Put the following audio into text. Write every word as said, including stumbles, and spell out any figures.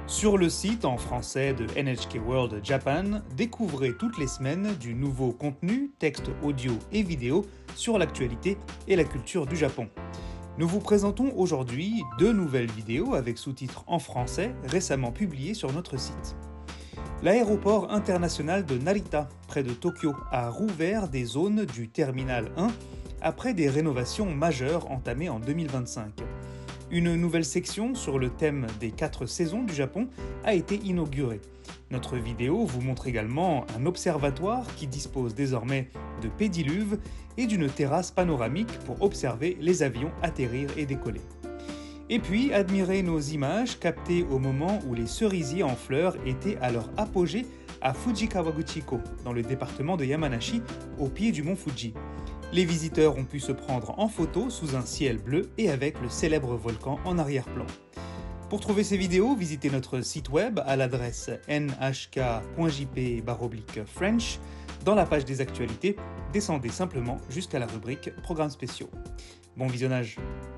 Sur le site en français de N H K World Japan, découvrez toutes les semaines du nouveau contenu, texte audio et vidéo sur l'actualité et la culture du Japon. Nous vous présentons aujourd'hui deux nouvelles vidéos avec sous-titres en français récemment publiées sur notre site. L'aéroport international de Narita, près de Tokyo, a rouvert des zones du Terminal un après des rénovations majeures entamées en deux mille vingt-cinq. Une nouvelle section sur le thème des quatre saisons du Japon a été inaugurée. Notre vidéo vous montre également un observatoire qui dispose désormais de pédiluves et d'une terrasse panoramique pour observer les avions atterrir et décoller. Et puis, admirez nos images captées au moment où les cerisiers en fleurs étaient à leur apogée à Fujikawaguchiko, dans le département de Yamanashi, au pied du mont Fuji. Les visiteurs ont pu se prendre en photo sous un ciel bleu et avec le célèbre volcan en arrière-plan. Pour trouver ces vidéos, visitez notre site web à l'adresse n h k point j p slash french. Dans la page des actualités, descendez simplement jusqu'à la rubrique Programmes spéciaux. Bon visionnage!